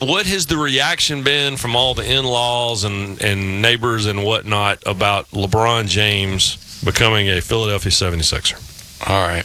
what has the reaction been from all the in-laws and neighbors and whatnot about LeBron James becoming a Philadelphia 76er? All right.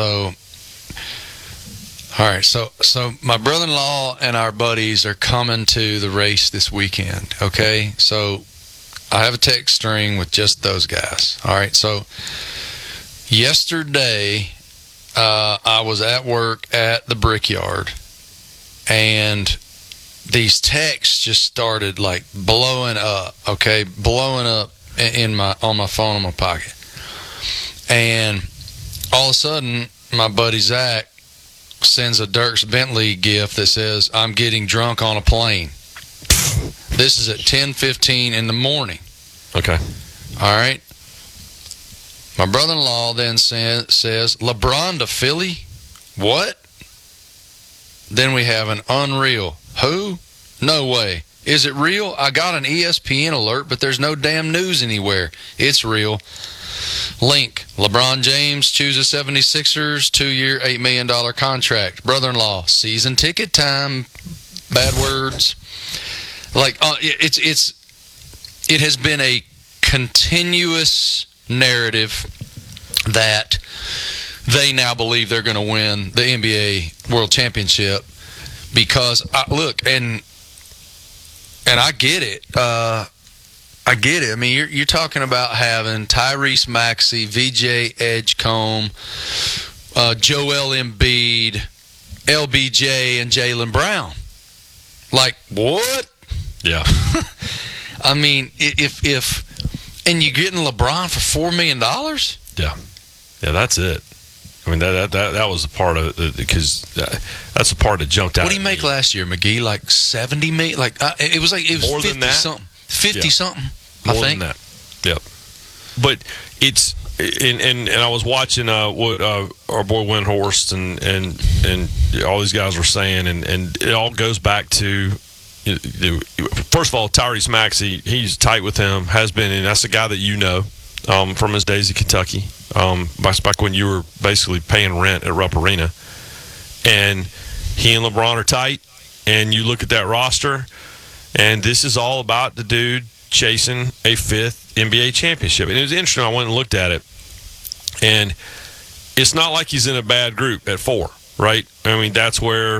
So my brother-in-law and our buddies are coming to the race this weekend, okay? So I have a text string with just those guys. All right. So yesterday I was at work at the Brickyard, and these texts just started like blowing up, okay? Blowing up on my phone in my pocket. And all of a sudden, my buddy Zach sends a Dierks Bentley gift that says, "I'm getting drunk on a plane." This is at 10:15 in the morning. Okay. All right. My brother-in-law then says, "LeBron to Philly? What?" Then we have an unreal. Who? No way. Is it real? I got an ESPN alert, but there's no damn news anywhere. It's real. Link. LeBron James chooses 76ers 2-year, $8 million contract. Brother-in-law. Season ticket time. Bad words. Like, it has been a continuous narrative that they now believe they're going to win the NBA World Championship because, look, and I get it. I get it. I mean, you're talking about having Tyrese Maxey, VJ Edgecombe, Joel Embiid, LBJ, and Jaylen Brown. Like, what? Yeah. I mean, if and you're getting LeBron for $4 million? Yeah, that's it. I mean, that was a part of it, because that's the part that jumped out. What did he make last year, McGee? Like $70 million? Like it was more 50 than that? something. 50 something. More I think. than that. Yep. But it's and I was watching what our boy Windhorst and all these guys were saying, and it all goes back to, first of all, Tyrese Maxey. He's tight with him, has been, and that's the guy that you know from his days in Kentucky, back when you were basically paying rent at Rupp Arena. And he and LeBron are tight, and you look at that roster, and this is all about the dude chasing a 5th NBA championship. And it was interesting. I went and looked at it, and it's not like he's in a bad group at 4, right? I mean, that's where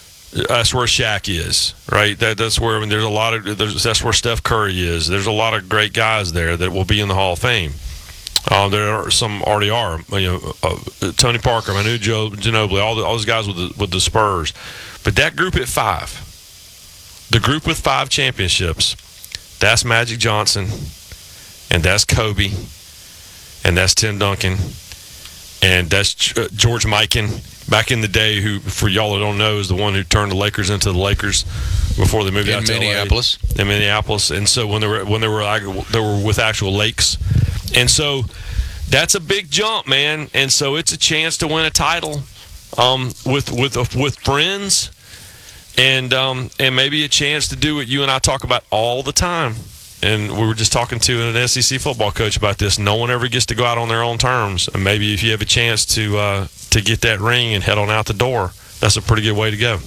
Shaq is, right? That's where, I mean, that's where Steph Curry is. There's a lot of great guys there that will be in the Hall of Fame. There are some already are. Tony Parker, Manu Ginobili, all those guys with the Spurs. But that group at 5, the group with 5 championships, that's Magic Johnson, and that's Kobe, and that's Tim Duncan, and that's George Mikan. Back in the day, who, for y'all that don't know, is the one who turned the Lakers into the Lakers before they moved out to Minneapolis. In Minneapolis, and so when they were with actual lakes, and so that's a big jump, man. And so it's a chance to win a title with friends, and maybe a chance to do what you and I talk about all the time. And we were just talking to an SEC football coach about this. No one ever gets to go out on their own terms. And maybe if you have a chance to get that ring and head on out the door, that's a pretty good way to go.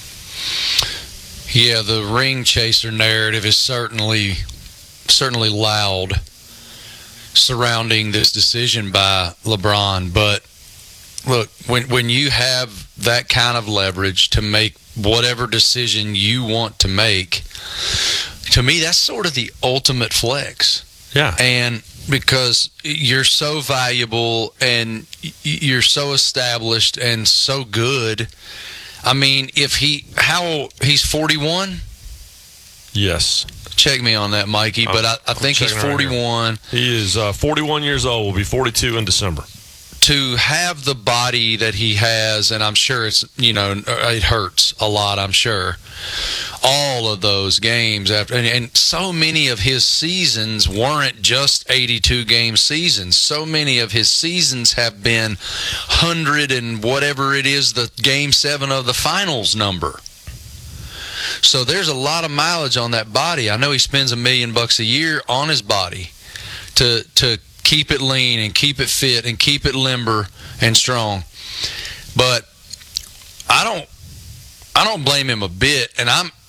Yeah, the ring chaser narrative is certainly loud surrounding this decision by LeBron. But look, when you have that kind of leverage to make whatever decision you want to make, to me, that's sort of the ultimate flex. Yeah. And because you're so valuable and you're so established and so good. I mean, he's 41? Yes. Check me on that, Mikey, but I think he's 41. He is 41 years old, will be 42 in December. To have the body that he has, and I'm sure it hurts a lot, I'm sure. All of those games after, and so many of his seasons weren't just 82-game seasons. So many of his seasons have been 100 and whatever it is, the Game 7 of the finals number. So there's a lot of mileage on that body. I know he spends $1 million a year on his body to keep it lean and keep it fit and keep it limber and strong. But I don't blame him a bit, and